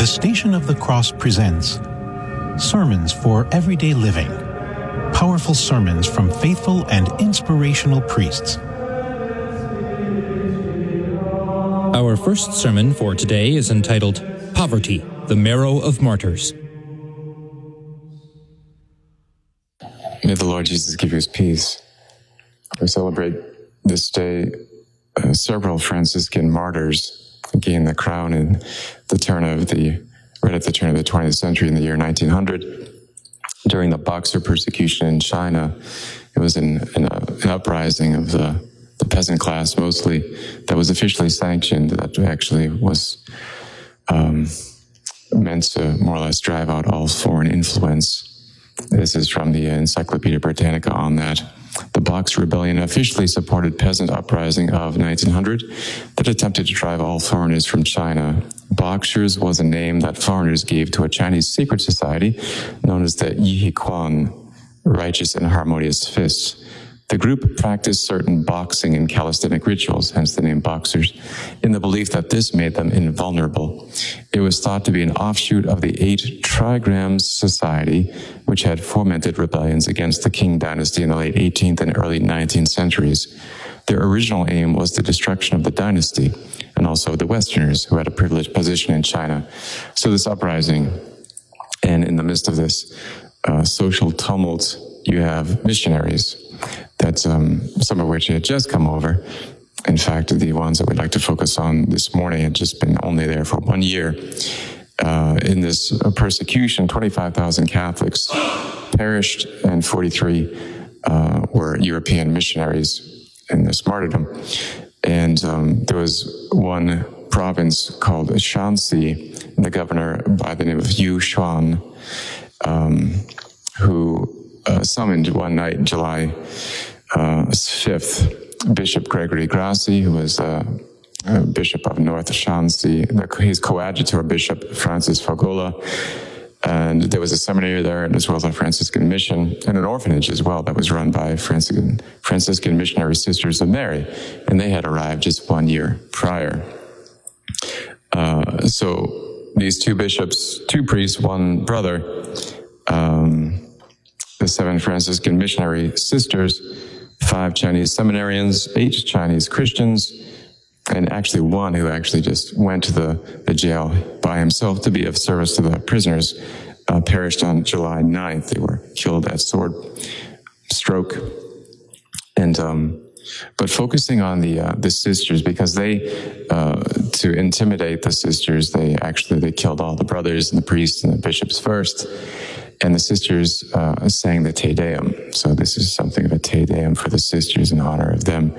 Station of the Cross presents Sermons for Everyday Living. Powerful sermons from faithful and inspirational priests. Our first sermon for today is entitled Poverty, the Marrow of Martyrs. May the Lord Jesus give you his peace. We celebrate this day several Franciscan martyrs gained the crown right at the turn of the 20th century in the year 1900. During the Boxer persecution in China, it was an uprising of the peasant class mostly that was officially sanctioned, that actually was meant to more or less drive out all foreign influence. This is from the Encyclopedia Britannica on that. The Boxer Rebellion officially supported peasant uprising of 1900 that attempted to drive all foreigners from China. Boxers was a name that foreigners gave to a Chinese secret society known as the Yi Quan, Righteous and Harmonious Fists. The group practiced certain boxing and calisthenic rituals, hence the name Boxers, in the belief that this made them invulnerable. It was thought to be an offshoot of the 8 Trigrams Society, which had fomented rebellions against the Qing dynasty in the late 18th and early 19th centuries. Their original aim was the destruction of the dynasty, and also the Westerners who had a privileged position in China. So this uprising, and in the midst of this social tumult, you have missionaries that some of which had just come over. In fact, the ones that we'd like to focus on this morning had just been only there for 1 year. In this persecution, 25,000 Catholics perished, and 43 were European missionaries in this martyrdom. And there was one province called Shanxi, and the governor by the name of Yu Xuan, who summoned one night, July 5th, Bishop Gregory Grassi, who was Bishop of North Shanxi, his coadjutor, Bishop Francis Fagola, and there was a seminary there, as well as a Franciscan mission, and an orphanage as well that was run by Franciscan missionary Sisters of Mary, and they had arrived just 1 year prior. So these 2 bishops, 2 priests, 1 brother, the 7 Franciscan missionary sisters, 5 Chinese seminarians, 8 Chinese Christians, and actually 1 who actually just went to the jail by himself to be of service to the prisoners, perished on July 9th. They were killed at sword stroke. And but focusing on the sisters, because they to intimidate the sisters, they killed all the brothers and the priests and the bishops first. And the sisters sang the Te Deum. So this is something of a Te Deum for the sisters in honor of them.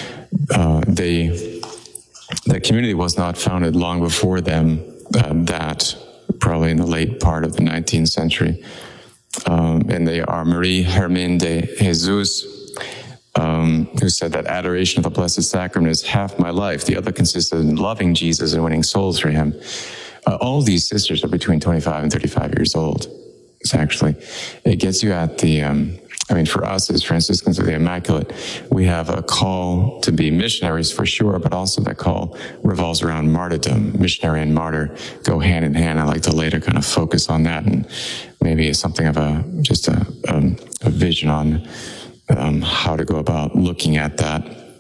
The community was not founded long before them, that probably in the late part of the 19th century. And they are Marie Hermine de Jesus, who said that adoration of the Blessed Sacrament is half my life. The other consists in loving Jesus and winning souls for him. All of these sisters are between 25 and 35 years old. It gets you at for us as Franciscans of the Immaculate, we have a call to be missionaries for sure, but also that call revolves around martyrdom. Missionary and martyr go hand in hand. I like to later kind of focus on that, and maybe something of a vision on how to go about looking at that.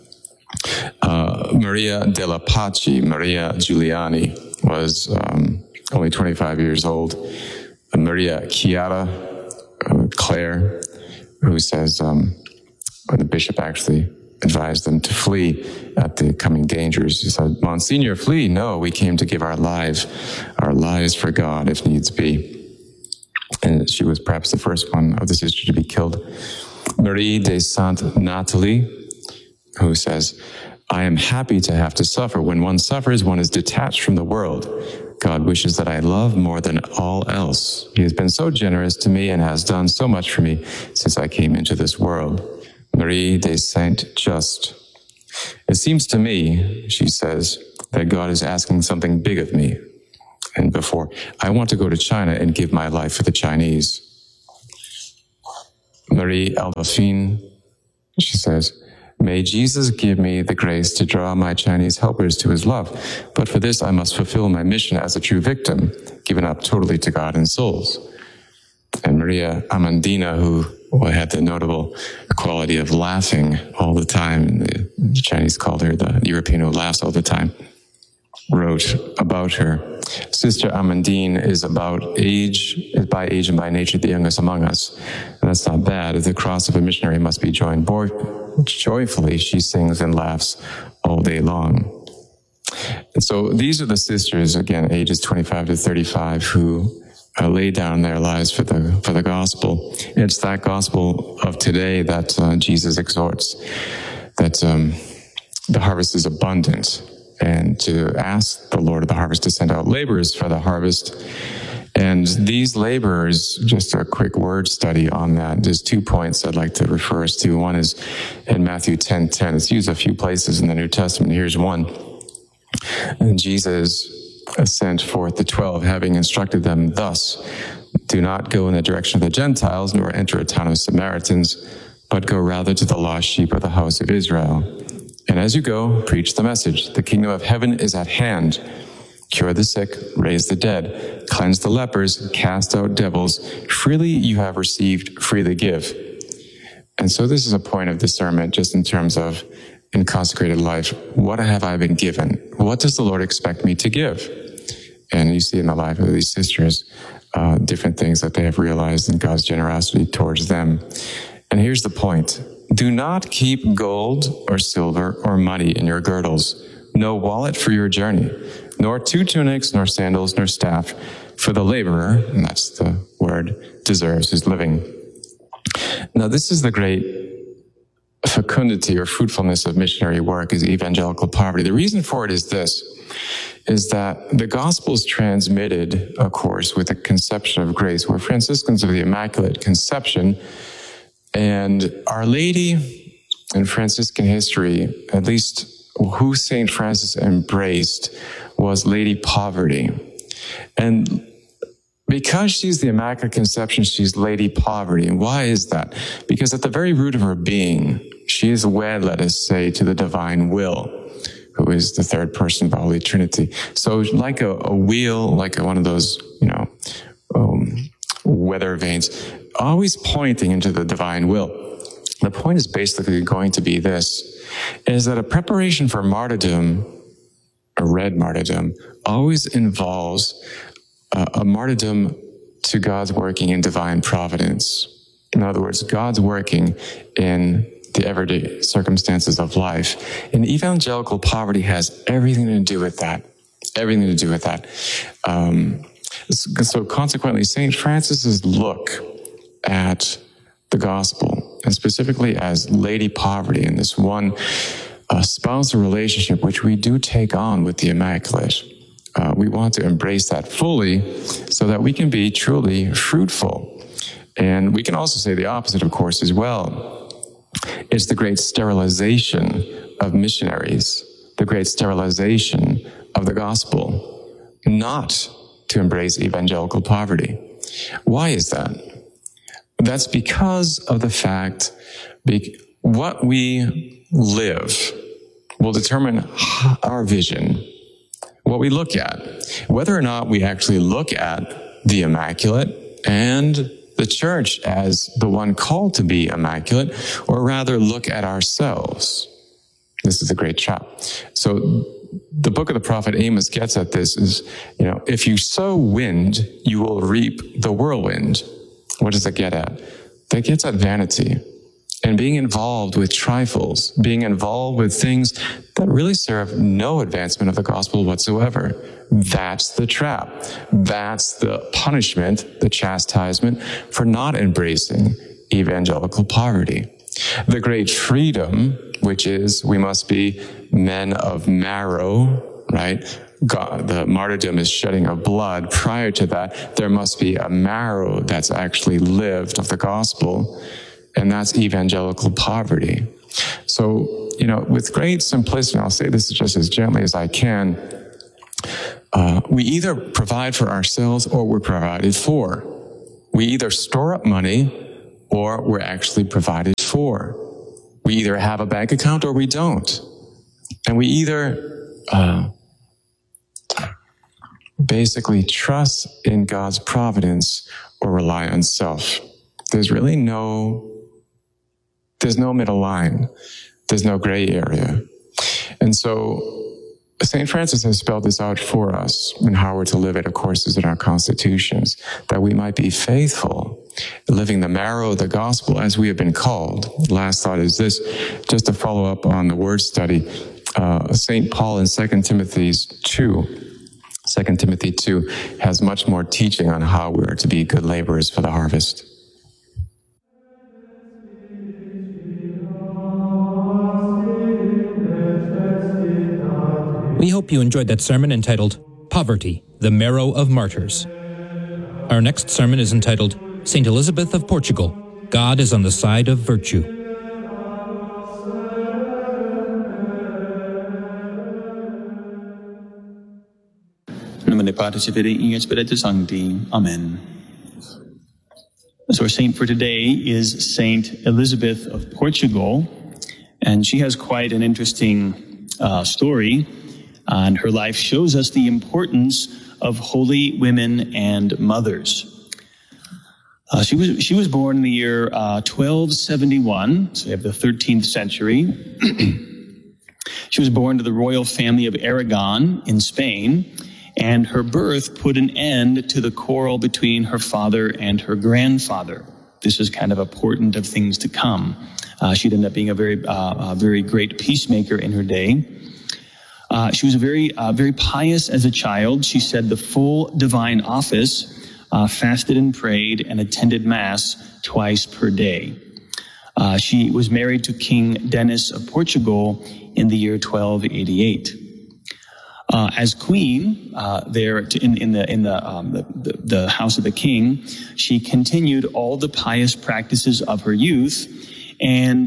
Maria della Pace, Maria Giuliani, was only 25 years old. Maria Chiara, Claire, who says, when the bishop actually advised them to flee at the coming dangers, he said, "Monsignor, flee. No, we came to give our lives for God if needs be." And she was perhaps the first one of the sisters to be killed. Marie de Sainte Natalie, who says, "I am happy to have to suffer. When one suffers, one is detached from the world. God wishes that I love more than all else. He has been so generous to me and has done so much for me since I came into this world." Marie de Saint Just. "It seems to me," she says, "that God is asking something big of me. And before, I want to go to China and give my life for the Chinese." Marie Aldolphine, she says, May Jesus give me the grace to draw my Chinese helpers to his love. But for this, I must fulfill my mission as a true victim, given up totally to God and souls. And Maria Amandina, who had the notable quality of laughing all the time, the Chinese called her the European who laughs all the time, wrote about her. Sister Amandine is by age and by nature the youngest among us. And that's not bad. The cross of a missionary must be joined joyfully. She sings and laughs all day long. And so these are the sisters, again, ages 25 to 35, who lay down their lives for the gospel. It's that gospel of today that Jesus exhorts, that the harvest is abundant, and to ask the Lord of the harvest to send out laborers for the harvest. And these laborers, just a quick word study on that. There's 2 points I'd like to refer us to. One is in Matthew 10:10. It's used a few places in the New Testament. Here's one. And Jesus sent forth the 12, having instructed them thus: do not go in the direction of the Gentiles, nor enter a town of Samaritans, but go rather to the lost sheep of the house of Israel. And as you go, preach the message. The kingdom of heaven is at hand. Cure the sick, raise the dead, cleanse the lepers, cast out devils. Freely you have received, freely give. And so this is a point of discernment just in terms of in consecrated life. What have I been given? What does the Lord expect me to give? And you see in the life of these sisters, different things that they have realized in God's generosity towards them. And here's the point. Do not keep gold or silver or money in your girdles, no wallet for your journey, nor 2 tunics, nor sandals, nor staff, for the laborer, and that's the word, deserves his living. Now, this is the great fecundity or fruitfulness of missionary work, is evangelical poverty. The reason for it is this, is that the gospel is transmitted, of course, with a conception of grace. We're Franciscans of the Immaculate Conception, and Our Lady in Franciscan history, at least who St. Francis embraced, was Lady Poverty. And because she's the Immaculate Conception, she's Lady Poverty. And why is that? Because at the very root of her being, she is wed, let us say, to the divine will, who is the third person of the Holy Trinity. So like a wheel, like one of those, weather vanes, always pointing into the divine will. The point is basically going to be this, is that a preparation for martyrdom, a red martyrdom, always involves a martyrdom to God's working in divine providence. In other words, God's working in the everyday circumstances of life. And evangelical poverty has everything to do with that. Everything to do with that. So consequently, St. Francis's look at the gospel, and specifically as Lady Poverty in this one spousal relationship, which we do take on with the Immaculate. We want to embrace that fully so that we can be truly fruitful. And we can also say the opposite, of course, as well. It's the great sterilization of missionaries, the great sterilization of the gospel, not to embrace evangelical poverty. Why is that? That's because of the fact what we live will determine our vision, what we look at, whether or not we actually look at the Immaculate and the Church as the one called to be immaculate, or rather look at ourselves. This is a great trap. So the book of the prophet Amos gets at this is, if you sow wind, you will reap the whirlwind. What does that get at? That gets at vanity and being involved with trifles, being involved with things that really serve no advancement of the gospel whatsoever. That's the trap. That's the punishment, the chastisement for not embracing evangelical poverty. The great freedom, which is we must be men of marrow, right? God, the martyrdom is shedding of blood. Prior to that, there must be a marrow that's actually lived of the gospel, and that's evangelical poverty. So, with great simplicity, and I'll say this just as gently as I can, we either provide for ourselves or we're provided for. We either store up money or we're actually provided for. We either have a bank account or we don't. And we either basically trust in God's providence or rely on self. There's really there's no middle line. There's no gray area. And so St. Francis has spelled this out for us, and how we're to live it, of course, is in our constitutions, that we might be faithful, living the marrow of the gospel as we have been called. Last thought is this, just to follow up on the word study, St. Paul in 2 Timothy 2 has much more teaching on how we are to be good laborers for the harvest. We hope you enjoyed that sermon entitled Poverty, the Marrow of Martyrs. Our next sermon is entitled St. Elizabeth of Portugal, God is on the Side of Virtue. In nomine Patris et Filii et Spiritus Sancti. Amen. So our saint for today is Saint Elizabeth of Portugal, and she has quite an interesting story. And her life shows us the importance of holy women and mothers. She was born in the year 1271, so we have the 13th century. She was born to the royal family of Aragon in Spain, and her birth put an end to the quarrel between her father and her grandfather. This is kind of a portent of things to come. She'd end up being a very great peacemaker in her day. She was very pious as a child. She said the full divine office, fasted and prayed, and attended Mass twice per day. She was married to King Denis of Portugal in the year 1288. As queen, there in the house of the king, she continued all the pious practices of her youth, and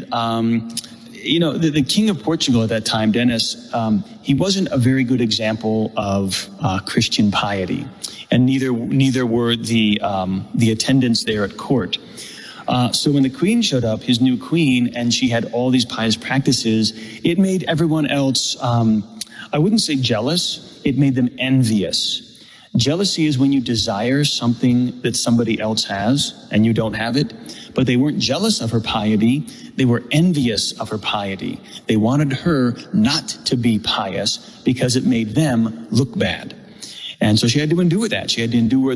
the king of Portugal at that time, Denis, he wasn't a very good example of Christian piety, and neither were the attendants there at court. So when the queen showed up, his new queen, and she had all these pious practices, it made everyone else, I wouldn't say jealous, it made them envious. Jealousy is when you desire something that somebody else has and you don't have it, but they weren't jealous of her piety, they were envious of her piety. They wanted her not to be pious because it made them look bad. And so she had to endure that. She had to endure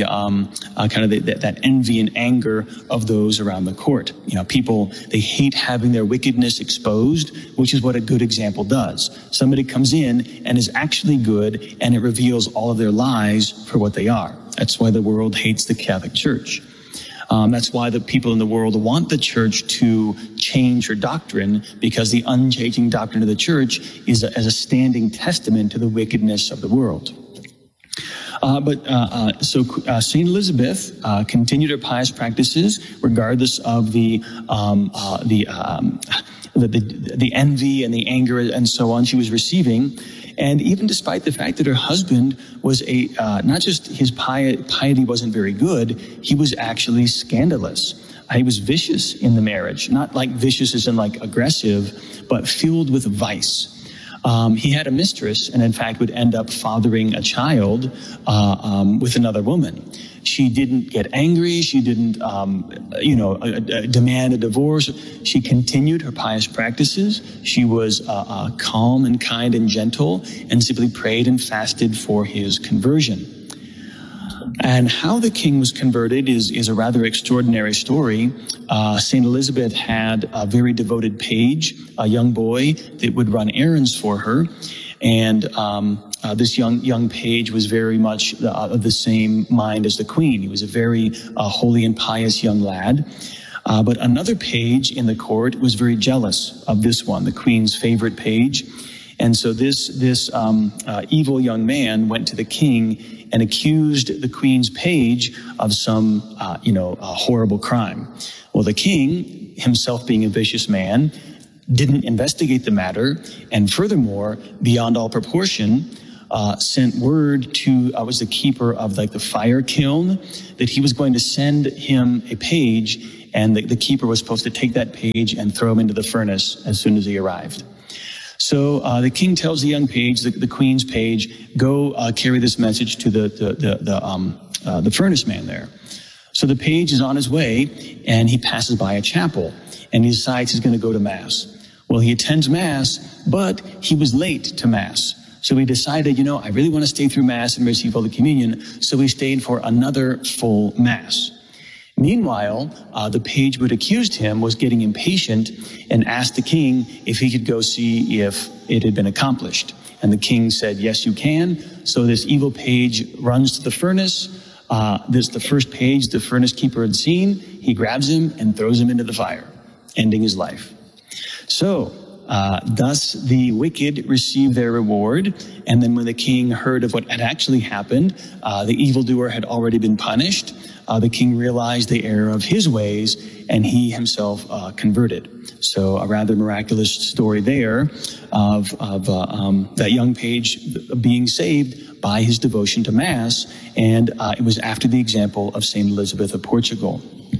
that envy and anger of those around the court. People, they hate having their wickedness exposed, which is what a good example does. Somebody comes in and is actually good, and it reveals all of their lies for what they are. That's why the world hates the Catholic Church. That's why the people in the world want the church to change her doctrine, because the unchanging doctrine of the church is a standing testament to the wickedness of the world. So Saint Elizabeth continued her pious practices regardless of the envy and the anger and so on she was receiving. And even despite the fact that her husband was not just his piety wasn't very good, he was actually scandalous. He was vicious in the marriage, not like vicious as in like aggressive, but filled with vice. He had a mistress, and in fact would end up fathering a child with another woman. She didn't get angry. She didn't, demand a divorce. She continued her pious practices. She was calm and kind and gentle, and simply prayed and fasted for his conversion. And how the king was converted is a rather extraordinary story. St. Elizabeth had a very devoted page, a young boy that would run errands for her. And this young page was very much of the same mind as the queen. He was a very holy and pious young lad. But another page in the court was very jealous of this one, the queen's favorite page. And so this evil young man went to the king and accused the queen's page of some, horrible crime. Well, the king, himself being a vicious man, didn't investigate the matter, and furthermore, beyond all proportion, sent word to, was the keeper of like the fire kiln, that he was going to send him a page, and the keeper was supposed to take that page and throw him into the furnace as soon as he arrived. So the king tells the young page, the queen's page, go carry this message to the furnace man there. So the page is on his way, and he passes by a chapel, and he decides he's going to go to Mass. Well, he attends Mass, but he was late to Mass. So he decided, I really want to stay through Mass and receive Holy Communion. So he stayed for another full Mass. Meanwhile, the page who had accused him was getting impatient and asked the king if he could go see if it had been accomplished. And the king said, yes, you can. So this evil page runs to the furnace. This the first page the furnace keeper had seen. He grabs him and throws him into the fire, ending his life. So, thus the wicked received their reward. And then when the king heard of what had actually happened, the evildoer had already been punished. The king realized the error of his ways, and he himself converted. So a rather miraculous story there of that young page being saved by his devotion to Mass. And it was after the example of St. Elizabeth of Portugal.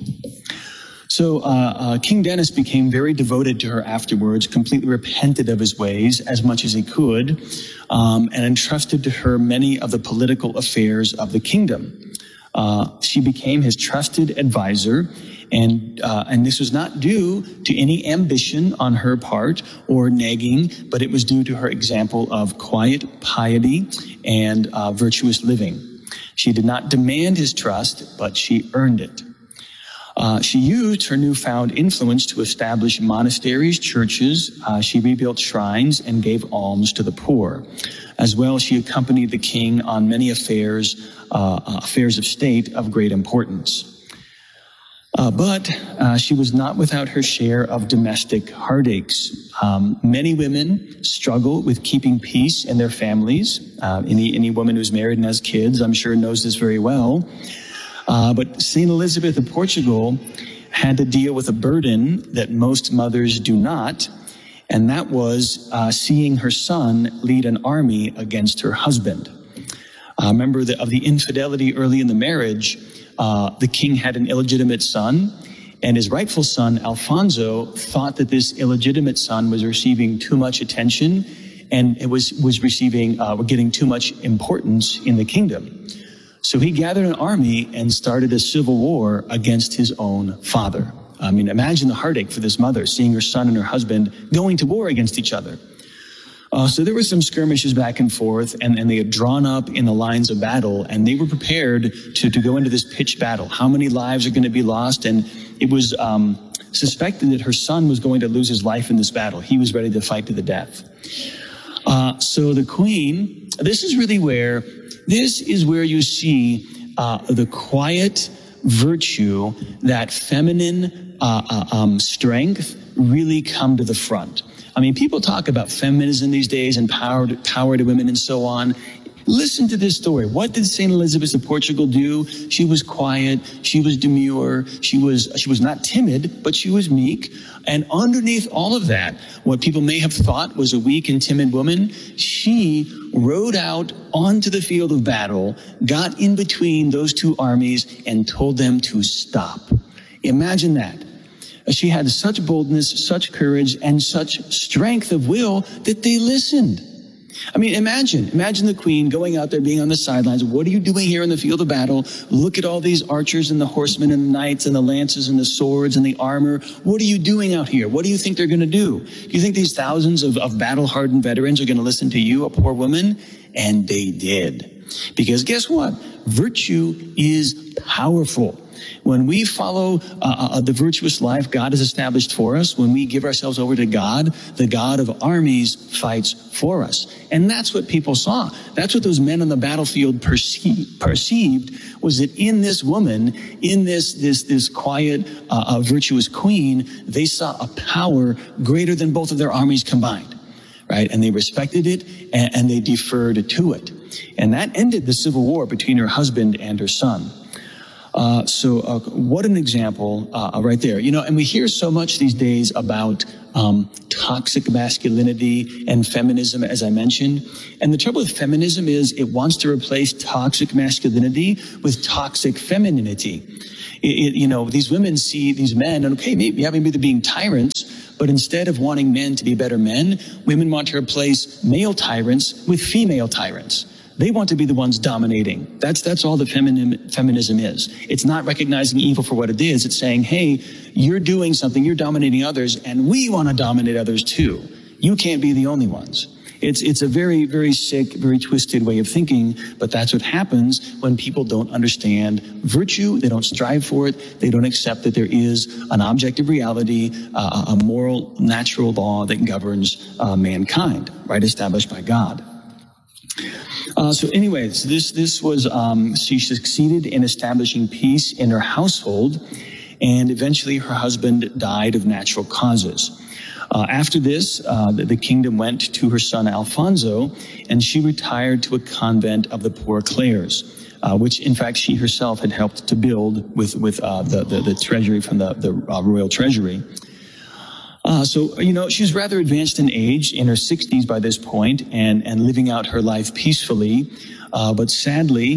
So King Denis became very devoted to her afterwards, completely repented of his ways as much as he could, and entrusted to her many of the political affairs of the kingdom. She became his trusted advisor, and this was not due to any ambition on her part or nagging, but it was due to her example of quiet piety and virtuous living. She did not demand his trust, but she earned it. She used her newfound influence to establish monasteries, churches. She rebuilt shrines and gave alms to the poor. As well, she accompanied the king on many affairs of state of great importance. But she was not without her share of domestic heartaches. Many women struggle with keeping peace in their families. Any woman who's married and has kids, I'm sure, knows this very well. But St. Elizabeth of Portugal had to deal with a burden that most mothers do not, and that was seeing her son lead an army against her husband. Remember of the infidelity early in the marriage, the king had an illegitimate son, and his rightful son, Alfonso, thought that this illegitimate son was receiving too much attention, and it was getting too much importance in the kingdom. So he gathered an army and started a civil war against his own father. I mean, imagine the heartache for this mother, seeing her son and her husband going to war against each other. So there were some skirmishes back and forth, and they had drawn up in the lines of battle, and they were prepared to go into this pitched battle. How many lives are going to be lost? And it was suspected that her son was going to lose his life in this battle. He was ready to fight to the death. So the queen, this is where you see the quiet virtue, that feminine strength really come to the front. I mean, people talk about feminism these days and power to women and so on. Listen to this story. What did St. Elizabeth of Portugal do? She was quiet. She was demure. She was not timid, but she was meek. And underneath all of that, what people may have thought was a weak and timid woman, she rode out onto the field of battle, got in between those two armies, and told them to stop. Imagine that. She had such boldness, such courage, and such strength of will that they listened. I mean, imagine the queen going out there, being on the sidelines. What are you doing here in the field of battle? Look at all these archers and the horsemen and the knights and the lances and the swords and the armor. What are you doing out here? What do you think they're going to do? Do you think these thousands of battle-hardened veterans are going to listen to you, a poor woman? And they did. Because guess what? Virtue is powerful. When we follow the virtuous life God has established for us, when we give ourselves over to God, the God of armies fights for us. And that's what people saw. That's what those men on the battlefield perceived, was that in this woman, in this quiet, virtuous queen, they saw a power greater than both of their armies combined. Right? And they respected it, and they deferred to it. And that ended the civil war between her husband and her son. So what an example right there. And we hear so much these days about toxic masculinity and feminism, as I mentioned. And the trouble with feminism is it wants to replace toxic masculinity with toxic femininity. These women see these men, and okay, maybe they're being tyrants, but instead of wanting men to be better men, women want to replace male tyrants with female tyrants. They want to be the ones dominating. That's all the feminism is. It's not recognizing evil for what it is. It's saying, hey, you're doing something, you're dominating others, and we want to dominate others too. You can't be the only ones. It's a very, very sick, very twisted way of thinking, but that's what happens when people don't understand virtue. They don't strive for it. They don't accept that there is an objective reality, a moral, natural law that governs mankind, right, established by God. So anyways, this was, she succeeded in establishing peace in her household, and eventually her husband died of natural causes. After this, the kingdom went to her son Alfonso, and she retired to a convent of the Poor Clares, which in fact she herself had helped to build with the treasury from the royal treasury. So she was rather advanced in age, in her 60s by this point, and living out her life peacefully. But sadly,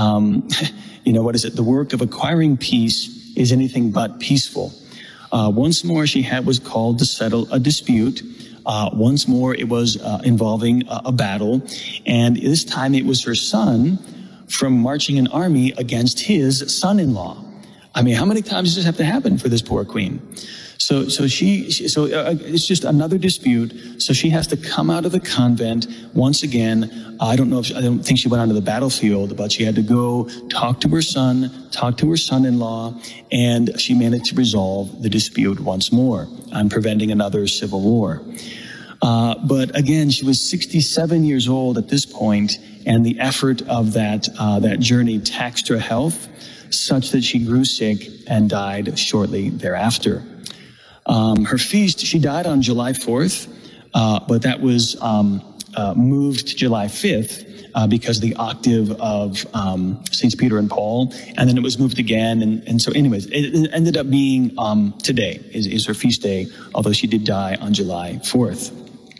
the work of acquiring peace is anything but peaceful. Once more, she was called to settle a dispute. Once more, it was involving a battle. And this time it was her son from marching an army against his son-in-law. I mean, how many times does this have to happen for this poor queen? So it's just another dispute. So she has to come out of the convent once again. I don't think she went onto the battlefield, but she had to go talk to her son-in-law, and she managed to resolve the dispute once more on preventing another civil war. But again, she was 67 years old at this point, and the effort of that journey taxed her health such that she grew sick and died shortly thereafter. Her feast, she died on July 4th, but that was moved to July 5th because the octave of Saints Peter and Paul, and then it was moved again. And so anyways, it ended up being today is her feast day, although she did die on July 4th.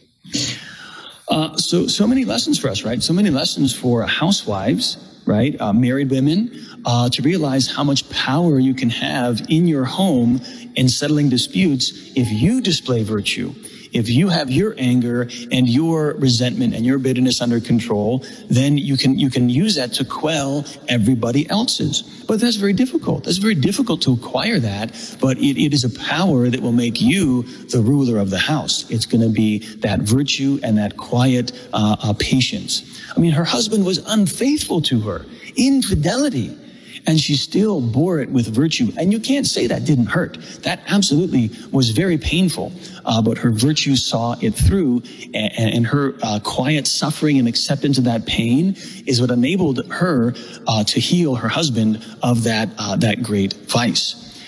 So many lessons for us, right? So many lessons for housewives, right? Married women, to realize how much power you can have in your home in settling disputes if you display virtue. If you have your anger and your resentment and your bitterness under control, then you can use that to quell everybody else's. But that's very difficult. That's very difficult to acquire that, but it is a power that will make you the ruler of the house. It's going to be that virtue and that quiet patience. I mean, her husband was unfaithful to her, infidelity. And she still bore it with virtue. And you can't say that didn't hurt. That absolutely was very painful. But her virtue saw it through, and her quiet suffering and acceptance of that pain is what enabled her to heal her husband of that great vice.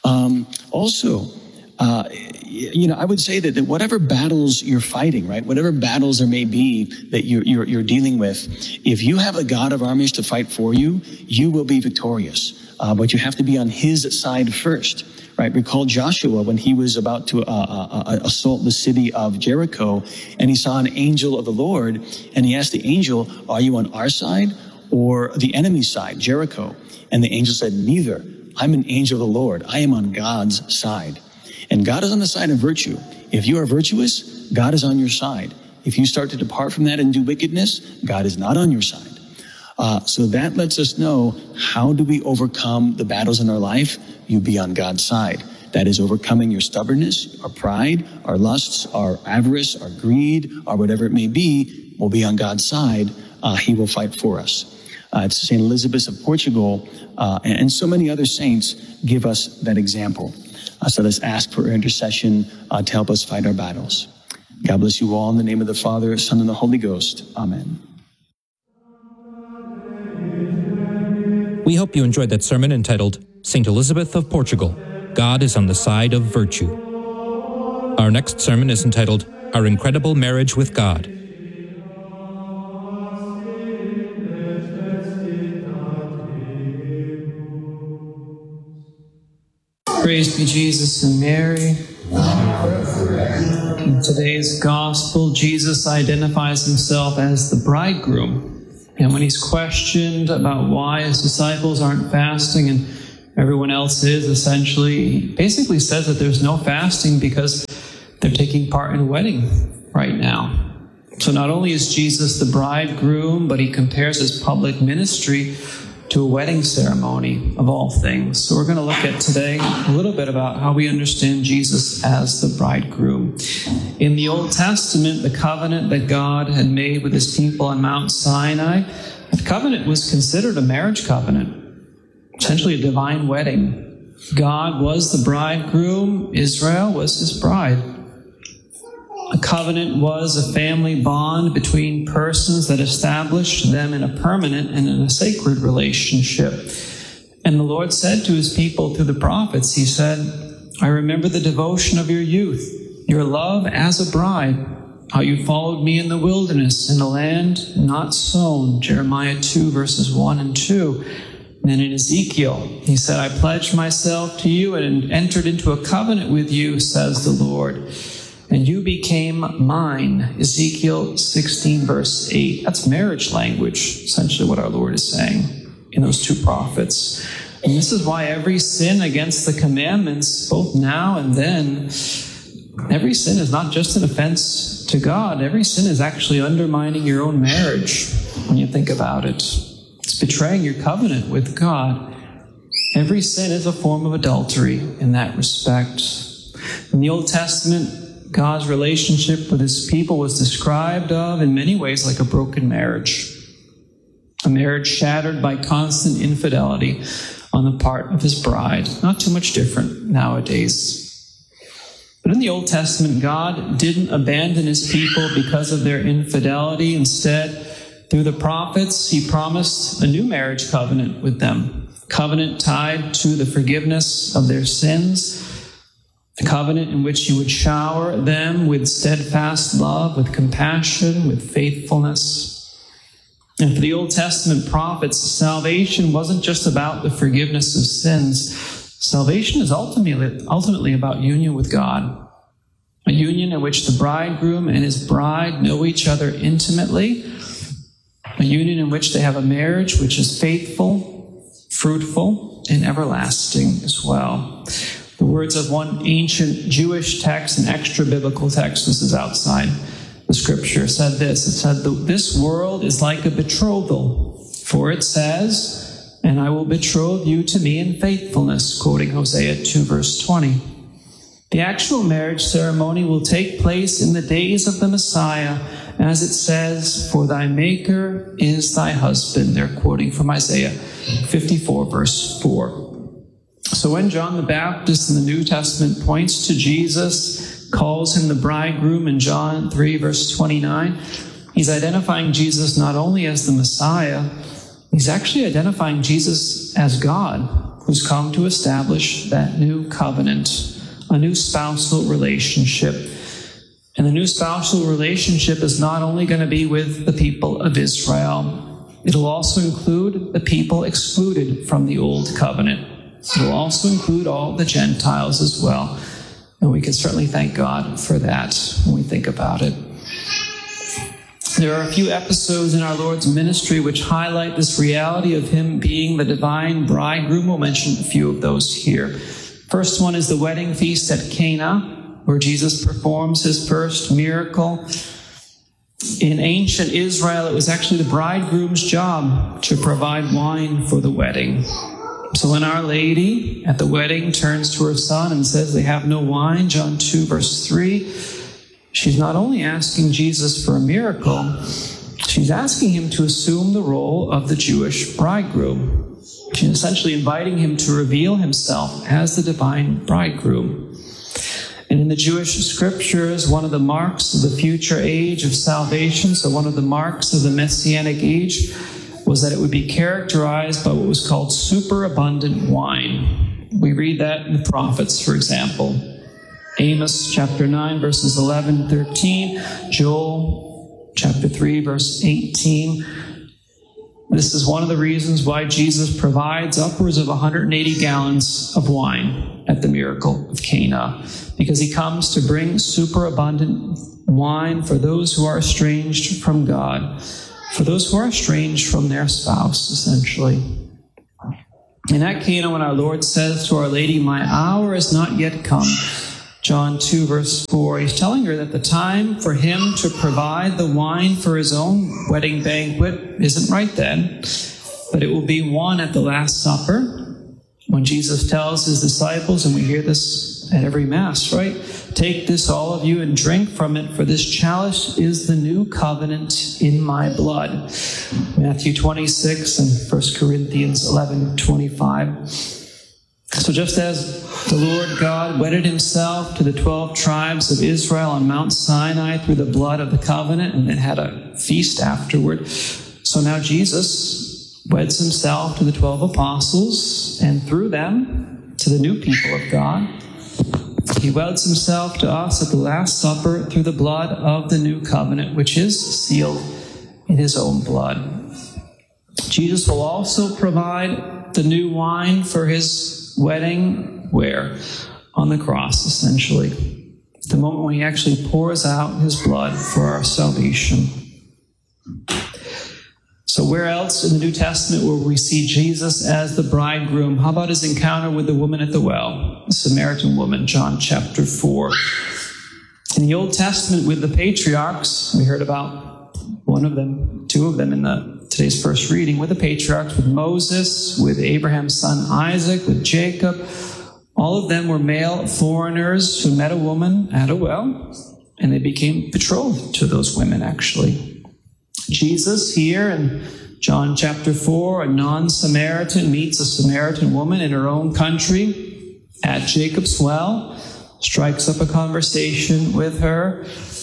I would say that whatever battles you're fighting, right, whatever battles there may be that you're dealing with, if you have a God of armies to fight for you, you will be victorious. But you have to be on his side first, right? Recall Joshua when he was about to assault the city of Jericho, and he saw an angel of the Lord, and he asked the angel, "Are you on our side or the enemy's side, Jericho?" And the angel said, "Neither. I'm an angel of the Lord. I am on God's side." And God is on the side of virtue. If you are virtuous, God is on your side. If you start to depart from that and do wickedness, God is not on your side. So that lets us know, how do we overcome the battles in our life? You be on God's side. That is overcoming your stubbornness, our pride, our lusts, our avarice, our greed, or whatever it may be. We'll be on God's side. He will fight for us. It's St. Elizabeth of Portugal and so many other saints give us that example. So let's ask for her intercession to help us fight our battles. God bless you all in the name of the Father, Son, and the Holy Ghost. Amen. We hope you enjoyed that sermon entitled St. Elizabeth of Portugal, God is on the Side of Virtue. Our next sermon is entitled Our Incredible Marriage with God. Praise be Jesus and Mary. In today's gospel, Jesus identifies himself as the bridegroom. And when he's questioned about why his disciples aren't fasting and everyone else is, essentially, he basically says that there's no fasting because they're taking part in a wedding right now. So not only is Jesus the bridegroom, but he compares his public ministry to a wedding ceremony of all things. So we're going to look at today a little bit about how we understand Jesus as the bridegroom. In the Old Testament, the covenant that God had made with his people on Mount Sinai, the covenant was considered a marriage covenant, essentially a divine wedding. God was the bridegroom, Israel was his bride. A covenant was a family bond between persons that established them in a permanent and in a sacred relationship. And the Lord said to his people through the prophets, he said, I remember the devotion of your youth, your love as a bride, how you followed me in the wilderness, in a land not sown, Jeremiah 2, verses 1 and 2. And then in Ezekiel, he said, I pledged myself to you and entered into a covenant with you, says the Lord. And you became mine, Ezekiel 16, verse 8. That's marriage language, essentially what our Lord is saying in those two prophets. And this is why every sin against the commandments, both now and then, every sin is not just an offense to God. Every sin is actually undermining your own marriage when you think about it. It's betraying your covenant with God. Every sin is a form of adultery in that respect. In the Old Testament, God's relationship with his people was described of in many ways like a broken marriage. A marriage shattered by constant infidelity on the part of his bride. Not too much different nowadays. But in the Old Testament, God didn't abandon his people because of their infidelity. Instead, through the prophets, he promised a new marriage covenant with them. A covenant tied to the forgiveness of their sins. A covenant in which he would shower them with steadfast love, with compassion, with faithfulness. And for the Old Testament prophets, salvation wasn't just about the forgiveness of sins. Salvation is ultimately about union with God. A union in which the bridegroom and his bride know each other intimately. A union in which they have a marriage which is faithful, fruitful, and everlasting as well. The words of one ancient Jewish text, an extra-biblical text, this is outside the scripture, said this. It said, this world is like a betrothal, for it says, and I will betroth you to me in faithfulness, quoting Hosea 2, verse 20. The actual marriage ceremony will take place in the days of the Messiah, as it says, for thy maker is thy husband. They're quoting from Isaiah 54, verse 4. So when John the Baptist in the New Testament points to Jesus, calls him the bridegroom in John 3, verse 29, he's identifying Jesus not only as the Messiah, he's actually identifying Jesus as God, who's come to establish that new covenant, a new spousal relationship. And the new spousal relationship is not only going to be with the people of Israel, it'll also include the people excluded from the old covenant. It will also include all the Gentiles as well. And we can certainly thank God for that when we think about it. There are a few episodes in our Lord's ministry which highlight this reality of him being the divine bridegroom. We'll mention a few of those here. First one is the wedding feast at Cana, where Jesus performs his first miracle. In ancient Israel, it was actually the bridegroom's job to provide wine for the wedding. So when Our Lady at the wedding turns to her son and says they have no wine, John 2, verse 3, she's not only asking Jesus for a miracle, she's asking him to assume the role of the Jewish bridegroom. She's essentially inviting him to reveal himself as the divine bridegroom. And in the Jewish scriptures, one of the marks of the future age of salvation, so one of the marks of the Messianic age, was that it would be characterized by what was called superabundant wine. We read that in the prophets, for example. Amos chapter 9, verses 11 and 13. Joel chapter 3, verse 18. This is one of the reasons why Jesus provides upwards of 180 gallons of wine at the miracle of Cana, because he comes to bring superabundant wine for those who are estranged from God, for those who are estranged from their spouse, essentially. And at Cana, when our Lord says to Our Lady, "My hour is not yet come," John 2, verse 4, he's telling her that the time for him to provide the wine for his own wedding banquet isn't right then, but it will be one at the Last Supper, when Jesus tells his disciples, and we hear this at every Mass, right? "Take this, all of you, and drink from it, for this chalice is the new covenant in my blood." Matthew 26 and 1 Corinthians 11:25. So just as the Lord God wedded himself to the 12 tribes of Israel on Mount Sinai through the blood of the covenant and then had a feast afterward, so now Jesus weds himself to the 12 apostles, and through them to the new people of God. He weds himself to us at the Last Supper through the blood of the new covenant, which is sealed in his own blood. Jesus will also provide the new wine for his wedding, where? On the cross, essentially. The moment when he actually pours out his blood for our salvation. So where else in the New Testament will we see Jesus as the bridegroom? How about his encounter with the woman at the well, the Samaritan woman, John chapter 4. In the Old Testament with the patriarchs, we heard about one of them, two of them in today's first reading, with the patriarchs, with Moses, with Abraham's son Isaac, with Jacob. All of them were male foreigners who met a woman at a well, and they became betrothed to those women, actually. Jesus here in John chapter 4, a non-Samaritan meets a Samaritan woman in her own country at Jacob's well, strikes up a conversation with her.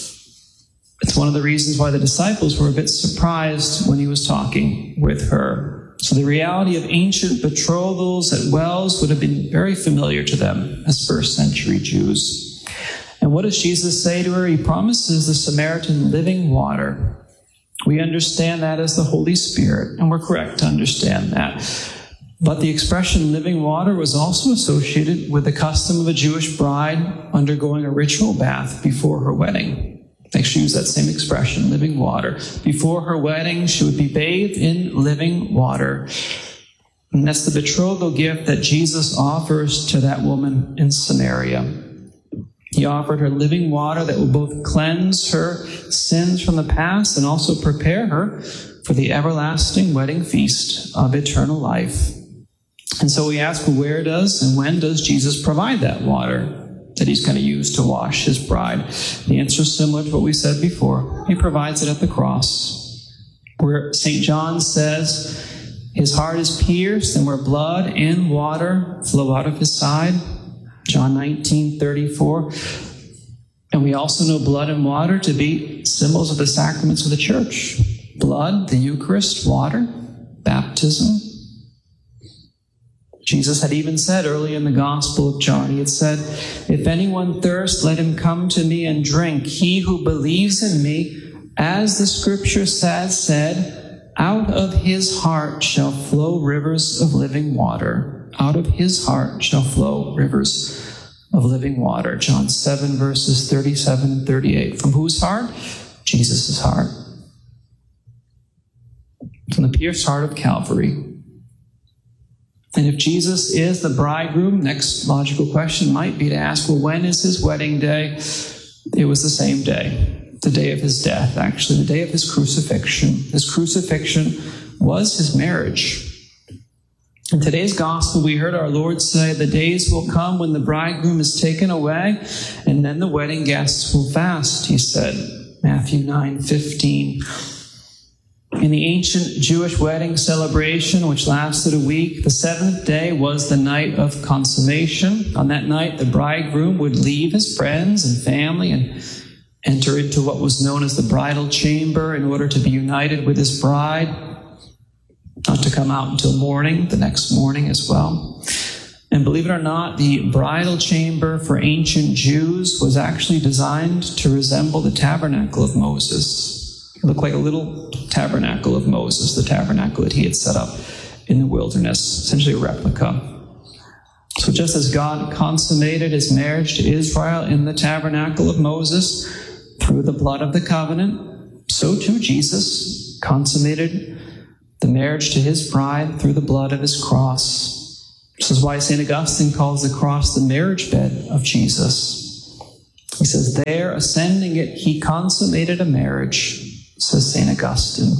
It's one of the reasons why the disciples were a bit surprised when he was talking with her. So the reality of ancient betrothals at wells would have been very familiar to them as first century Jews. And what does Jesus say to her? He promises the Samaritan living water. We understand that as the Holy Spirit, and we're correct to understand that. But the expression living water was also associated with the custom of a Jewish bride undergoing a ritual bath before her wedding. They use that same expression, living water. Before her wedding, she would be bathed in living water. And that's the betrothal gift that Jesus offers to that woman in Samaria. He offered her living water that will both cleanse her sins from the past and also prepare her for the everlasting wedding feast of eternal life. And so we ask, well, where does and when does Jesus provide that water that he's going to use to wash his bride? The answer is similar to what we said before. He provides it at the cross, where St. John says his heart is pierced and where blood and water flow out of his side. John 19:34. And we also know blood and water to be symbols of the sacraments of the church. Blood, the Eucharist; water, baptism. Jesus had even said early in the Gospel of John, he had said, "If anyone thirsts, let him come to me and drink. He who believes in me, as the scripture said, out of his heart shall flow rivers of living water." Out of his heart shall flow rivers of living water. John 7, verses 37 and 38. From whose heart? Jesus' heart. From the pierced heart of Calvary. And if Jesus is the bridegroom, next logical question might be to ask, well, when is his wedding day? It was the same day, the day of his death, actually, the day of his crucifixion. His crucifixion was his marriage. In today's gospel, we heard our Lord say, the days will come when the bridegroom is taken away, and then the wedding guests will fast, he said. Matthew 9:15. In the ancient Jewish wedding celebration, which lasted a week, the seventh day was the night of consummation. On that night, the bridegroom would leave his friends and family and enter into what was known as the bridal chamber in order to be united with his bride, not to come out until morning, the next morning as well. And believe it or not, the bridal chamber for ancient Jews was actually designed to resemble the tabernacle of Moses. It looked like a little tabernacle of Moses, the tabernacle that he had set up in the wilderness, essentially a replica. So just as God consummated his marriage to Israel in the tabernacle of Moses through the blood of the covenant, so too Jesus consummated the marriage to his bride through the blood of his cross. This is why St. Augustine calls the cross the marriage bed of Jesus. He says, there, ascending it, he consummated a marriage, says St. Augustine.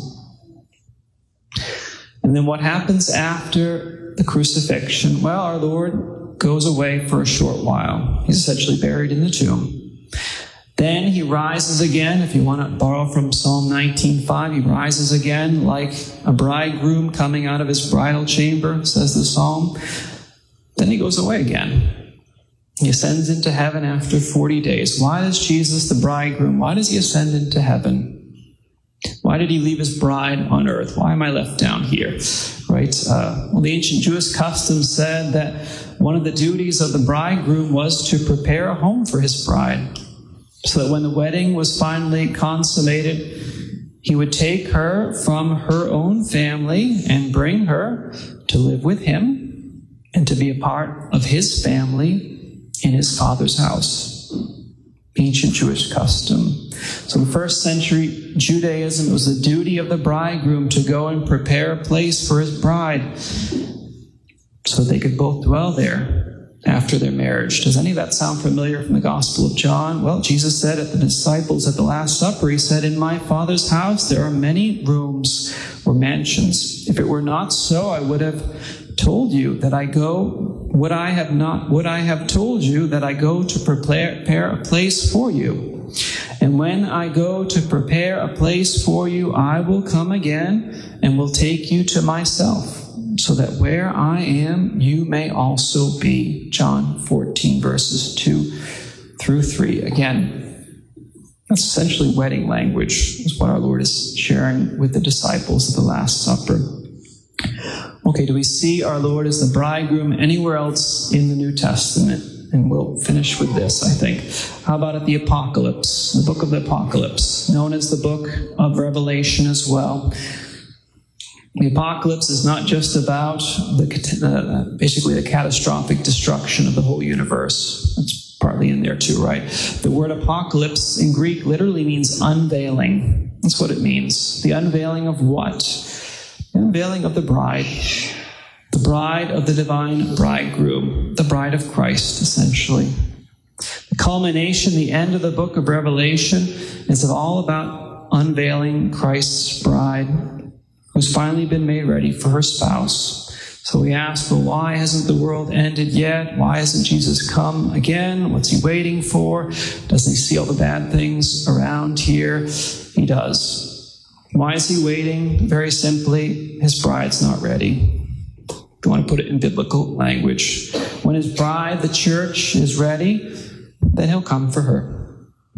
And then what happens after the crucifixion? Well, our Lord goes away for a short while. He's essentially buried in the tomb. Then he rises again. If you want to borrow from Psalm 19:5, he rises again like a bridegroom coming out of his bridal chamber, says the psalm. Then he goes away again. He ascends into heaven after 40 days. Why does Jesus, the bridegroom, why does he ascend into heaven? Why did he leave his bride on earth? Why am I left down here? Right? Well, the ancient Jewish custom said that one of the duties of the bridegroom was to prepare a home for his bride, so that when the wedding was finally consummated, he would take her from her own family and bring her to live with him and to be a part of his family in his Father's house. Ancient Jewish custom. So in first century Judaism, it was the duty of the bridegroom to go and prepare a place for his bride so they could both dwell there after their marriage. Does any of that sound familiar from the Gospel of John? Well, Jesus said at the disciples at the Last Supper, he said, in my Father's house there are many rooms or mansions. If it were not so, I would have told you that I go. Would I have told you that I go to prepare a place for you? And when I go to prepare a place for you, I will come again and will take you to myself, so that where I am, you may also be. John 14, verses 2 through 3. Again, that's essentially wedding language, is what our Lord is sharing with the disciples at the Last Supper. Okay, do we see our Lord as the bridegroom anywhere else in the New Testament? And we'll finish with this, I think. How about at the Apocalypse, the book of the Apocalypse, known as the book of Revelation as well? The Apocalypse is not just about basically the catastrophic destruction of the whole universe. That's partly in there too, right? The word apocalypse in Greek literally means unveiling. That's what it means. The unveiling of what? The unveiling of the bride of the divine bridegroom, the bride of Christ, essentially. The culmination, the end of the book of Revelation is all about unveiling Christ's bride, who's finally been made ready for her spouse. So we ask, well, why hasn't the world ended yet? Why hasn't Jesus come again? What's he waiting for? Doesn't he see all the bad things around here? He does. Why is he waiting? Very simply, his bride's not ready. If you want to put it in biblical language. When his bride, the church, is ready, then he'll come for her.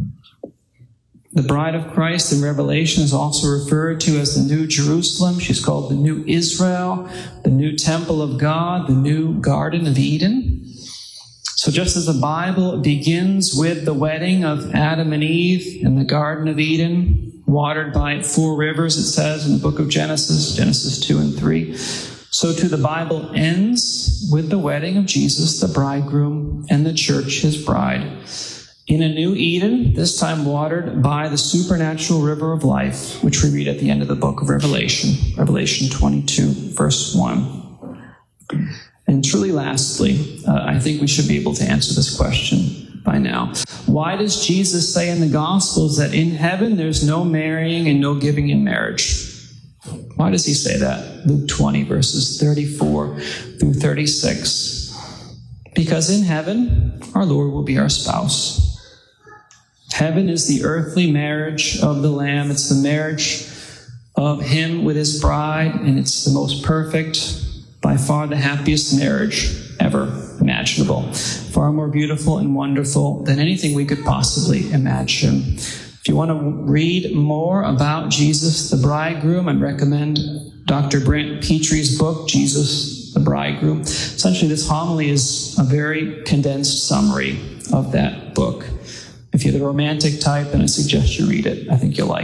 The bride of Christ in Revelation is also referred to as the New Jerusalem. She's called the New Israel, the new temple of God, the new Garden of Eden. So just as the Bible begins with the wedding of Adam and Eve in the Garden of Eden, watered by 4 rivers, it says in the book of Genesis 2 and 3, so too the Bible ends with the wedding of Jesus, the bridegroom, and the church, his bride, in a new Eden, this time watered by the supernatural river of life, which we read at the end of the book of Revelation, Revelation 22, verse 1. And truly, lastly, I think we should be able to answer this question by now. Why does Jesus say in the Gospels that in heaven there's no marrying and no giving in marriage? Why does he say that? Luke 20, verses 34 through 36. Because in heaven, our Lord will be our spouse. Heaven is the earthly marriage of the Lamb. It's the marriage of him with his bride, and it's the most perfect, by far the happiest marriage ever imaginable. Far more beautiful and wonderful than anything we could possibly imagine. If you want to read more about Jesus, the bridegroom, I'd recommend Dr. Brent Petrie's book, Jesus, the Bridegroom. Essentially, this homily is a very condensed summary of that book. If you're the romantic type, then I suggest you read it. I think you'll like it.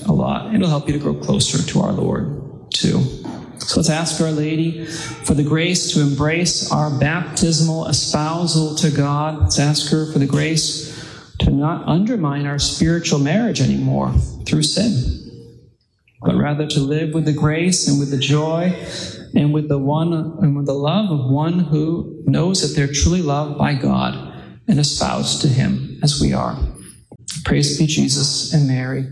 a lot. It'll help you to grow closer to our Lord, too. So let's ask Our Lady for the grace to embrace our baptismal espousal to God. Let's ask her for the grace to not undermine our spiritual marriage anymore through sin, but rather to live with the grace and with the joy and with the love of one who knows that they're truly loved by God and espoused to Him as we are. Praise be Jesus and Mary.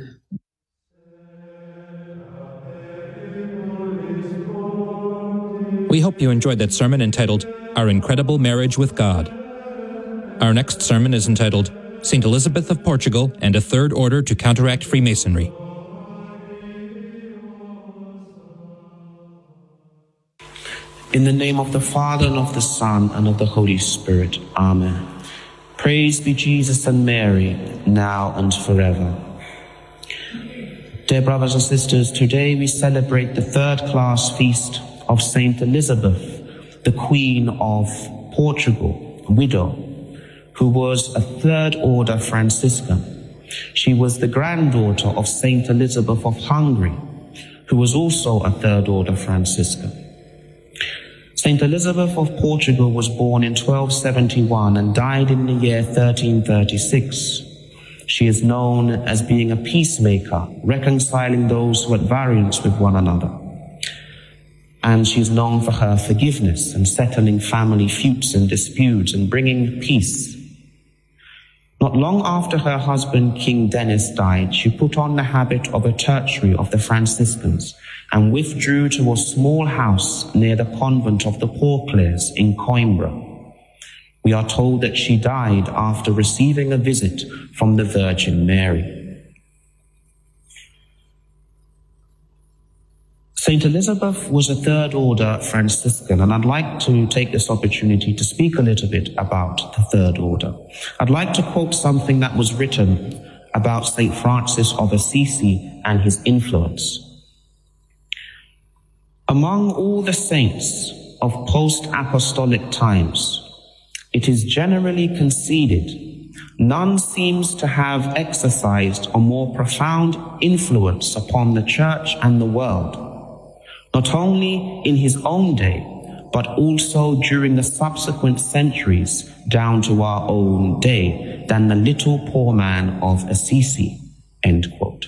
We hope you enjoyed that sermon entitled, Our Incredible Marriage with God. Our next sermon is entitled, St. Elizabeth of Portugal and a Third Order to Counteract Freemasonry. In the name of the Father, and of the Son, and of the Holy Spirit. Amen. Praise be Jesus and Mary, now and forever. Dear brothers and sisters, today we celebrate the third-class feast of Saint Elizabeth, the Queen of Portugal, widow, who was a third-order Franciscan. She was the granddaughter of Saint Elizabeth of Hungary, who was also a third-order Franciscan. Saint Elizabeth of Portugal was born in 1271 and died in the year 1336. She is known as being a peacemaker, reconciling those who are at variance with one another. And she is known for her forgiveness and settling family feuds and disputes and bringing peace. Not long after her husband, King Denis, died, she put on the habit of a tertiary of the Franciscans and withdrew to a small house near the convent of the Porclares in Coimbra. We are told that she died after receiving a visit from the Virgin Mary. Saint Elizabeth was a third-order Franciscan, and I'd like to take this opportunity to speak a little bit about the third order. I'd like to quote something that was written about Saint Francis of Assisi and his influence. Among all the saints of post-apostolic times, it is generally conceded none seems to have exercised a more profound influence upon the Church and the world, not only in his own day, but also during the subsequent centuries down to our own day, than the little poor man of Assisi, end quote.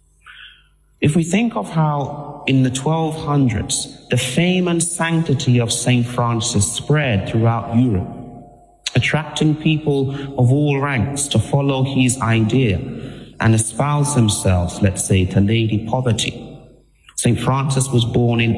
If we think of how in the 1200s, the fame and sanctity of St. Francis spread throughout Europe, attracting people of all ranks to follow his idea and espouse themselves, let's say, to Lady Poverty. St. Francis was born in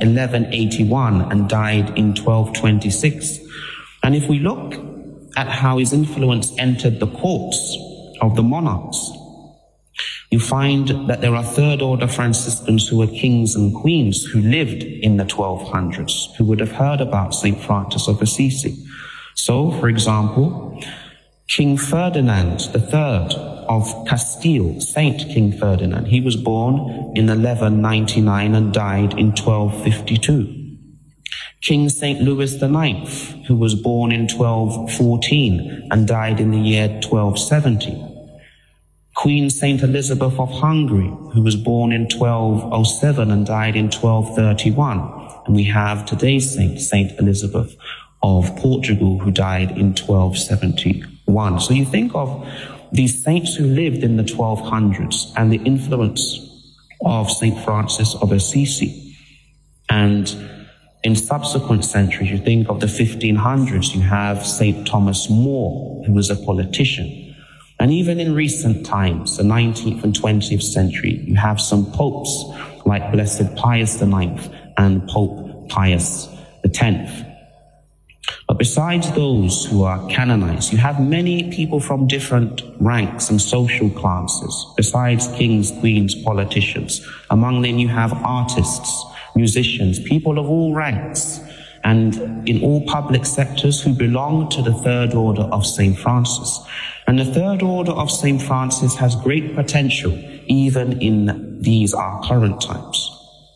1181 and died in 1226. And if we look at how his influence entered the courts of the monarchs, you find that there are third-order Franciscans who were kings and queens who lived in the 1200s, who would have heard about St. Francis of Assisi. So, for example, King Ferdinand III of Castile, Saint King Ferdinand, he was born in 1199 and died in 1252. King St. Louis IX, who was born in 1214 and died in the year 1270. Queen St. Elizabeth of Hungary, who was born in 1207 and died in 1231. And we have today's saint, St. Elizabeth of Portugal, who died in 1271. So you think of these saints who lived in the 1200s and the influence of St. Francis of Assisi. And in subsequent centuries, you think of the 1500s, you have St. Thomas More, who was a politician. And even in recent times, the 19th and 20th century, you have some popes like Blessed Pius IX and Pope Pius X. But besides those who are canonized, you have many people from different ranks and social classes, besides kings, queens, politicians. Among them you have artists, musicians, people of all ranks, and in all public sectors who belong to the Third Order of St. Francis. And the Third Order of St. Francis has great potential, even in these our current times.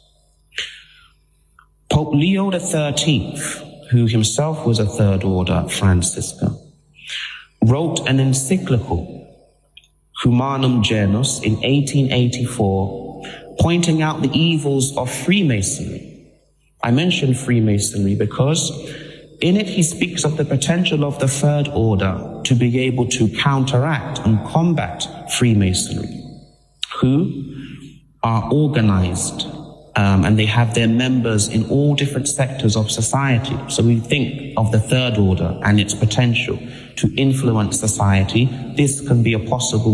Pope Leo XIII, who himself was a Third Order Franciscan, wrote an encyclical Humanum Genus in 1884, pointing out the evils of Freemasonry. I mention Freemasonry because in it he speaks of the potential of the Third Order to be able to counteract and combat Freemasonry, who are organized and they have their members in all different sectors of society. So we think of the Third Order and its potential to influence society. This can be a possible